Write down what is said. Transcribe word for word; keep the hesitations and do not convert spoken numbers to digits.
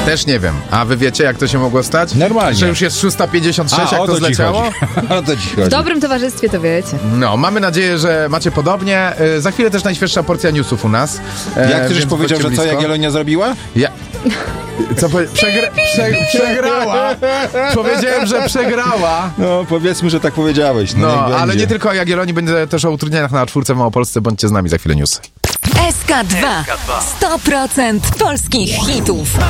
Też nie wiem. A wy wiecie, jak to się mogło stać? Normalnie. Że już jest szósta pięćdziesiąt sześć, A, jak o to to ci zleciało? chodzi. O to ci chodzi. W dobrym towarzystwie to wiecie. No, mamy nadzieję, że macie podobnie. Y, Za chwilę też najświeższa porcja newsów u nas. E, Jak ty żeś więc powiedział, że chodźcie co blisko. Jagiellonia zrobiła? Ja... Co powie... Przegra... Prze... Przegrała! Powiedziałem, że przegrała. No, powiedzmy, że tak powiedziałeś. No, No, niech ale będzie. nie tylko o Jagiellonii, będzie też o utrudnieniach na czwórce w Małopolsce. Bądźcie z nami, za chwilę newsy. S K dwa. sto procent polskich hitów.